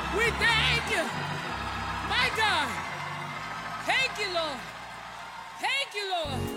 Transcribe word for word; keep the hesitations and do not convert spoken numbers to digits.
We thank you. My God. Thank you, Lord. Thank you, Lord.